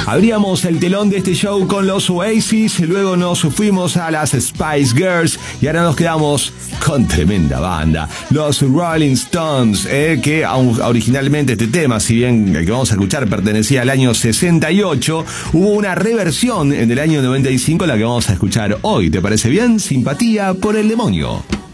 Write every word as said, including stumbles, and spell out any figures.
Abríamos el telón de este show con los Oasis, luego nos fuimos a las Spice Girls y ahora nos quedamos con tremenda banda, los Rolling Stones, eh, que originalmente este tema, si bien el que vamos a escuchar pertenecía al año sesenta y ocho, hubo una reversión en el año noventa y cinco, la que vamos a escuchar hoy. ¿Te parece bien? Simpatía por el demonio.